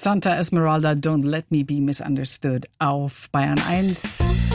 Santa Esmeralda, Don't Let Me Be Misunderstood auf Bayern 1.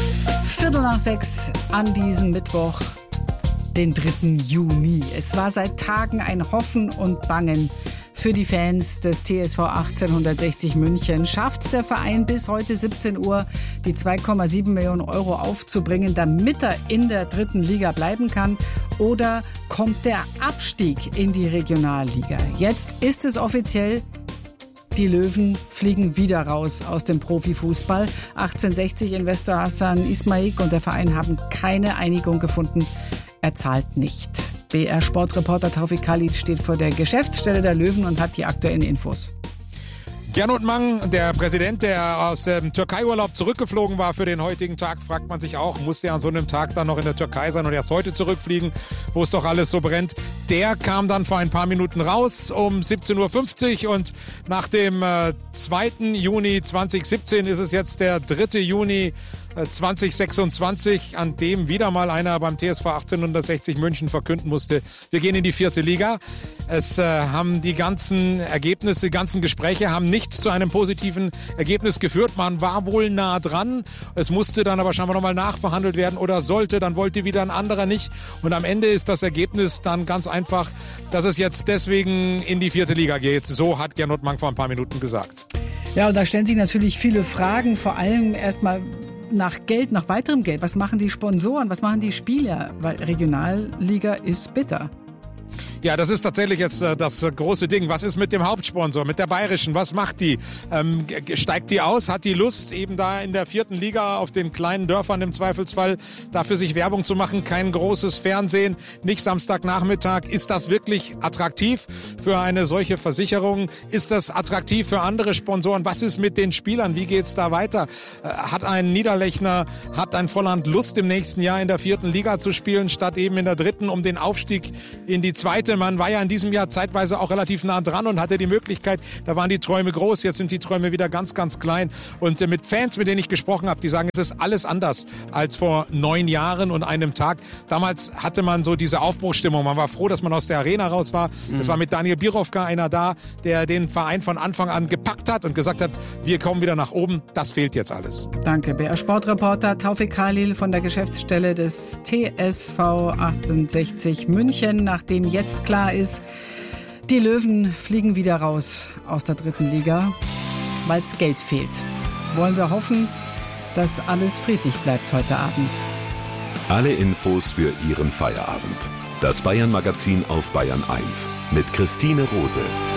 5:45 an diesem Mittwoch, den 3. Juni. Es war seit Tagen ein Hoffen und Bangen für die Fans des TSV 1860 München. Schafft es der Verein bis heute 17 Uhr, die 2,7 Millionen Euro aufzubringen, damit er in der 3. Liga bleiben kann? Oder kommt der Abstieg in die Regionalliga? Jetzt ist es offiziell. Die Löwen fliegen wieder raus aus dem Profifußball. 1860-Investor Hassan Ismaik und der Verein haben keine Einigung gefunden. Er zahlt nicht. BR-Sportreporter Taufik Khalid steht vor der Geschäftsstelle der Löwen und hat die aktuellen Infos. Gernot Mang, der Präsident, der aus dem Türkei-Urlaub zurückgeflogen war für den heutigen Tag, fragt man sich auch, muss der an so einem Tag dann noch in der Türkei sein und erst heute zurückfliegen, wo es doch alles so brennt. Der kam dann vor ein paar Minuten raus um 17:50 Uhr und nach dem 2. Juni 2017 ist es jetzt der 3. Juni 2026, an dem wieder mal einer beim TSV 1860 München verkünden musste, wir gehen in die 4. Liga. Es haben die ganzen Ergebnisse, die ganzen Gespräche haben nicht zu einem positiven Ergebnis geführt. Man war wohl nah dran. Es musste dann aber scheinbar nochmal nachverhandelt werden oder sollte, dann wollte wieder ein anderer nicht. Und am Ende ist das Ergebnis dann ganz einfach, dass es jetzt deswegen in die 4. Liga geht. So hat Gernot Mang vor ein paar Minuten gesagt. Ja, und da stellen sich natürlich viele Fragen, vor allem erstmal nach Geld, nach weiterem Geld. Was machen die Sponsoren, was machen die Spieler? Weil Regionalliga ist bitter. Ja, das ist tatsächlich jetzt das große Ding. Was ist mit dem Hauptsponsor, mit der Bayerischen? Was macht die? Steigt die aus? Hat die Lust, eben da in der 4. Liga auf den kleinen Dörfern im Zweifelsfall dafür sich Werbung zu machen? Kein großes Fernsehen, nicht Samstagnachmittag. Ist das wirklich attraktiv für eine solche Versicherung? Ist das attraktiv für andere Sponsoren? Was ist mit den Spielern? Wie geht's da weiter? Hat ein Niederlechner, hat ein Volland Lust, im nächsten Jahr in der 4. Liga zu spielen, statt eben in der 3. um den Aufstieg in die 2.? Man war ja in diesem Jahr zeitweise auch relativ nah dran und hatte die Möglichkeit, da waren die Träume groß, jetzt sind die Träume wieder ganz, ganz klein. Und mit Fans, mit denen ich gesprochen habe, die sagen, es ist alles anders als vor 9 Jahren und einem Tag. Damals hatte man so diese Aufbruchsstimmung, man war froh, dass man aus der Arena raus war. Es war mit Daniel Birovka einer da, der den Verein von Anfang an gepackt hat und gesagt hat, wir kommen wieder nach oben. Das fehlt jetzt alles. Danke, BR-Sportreporter Taufik Khalid von der Geschäftsstelle des TSV 1860 München, nachdem jetzt klar ist, die Löwen fliegen wieder raus aus der 3. Liga, weil es Geld fehlt. Wollen wir hoffen, dass alles friedlich bleibt heute Abend. Alle Infos für Ihren Feierabend. Das Bayern-Magazin auf Bayern 1 mit Christine Rose.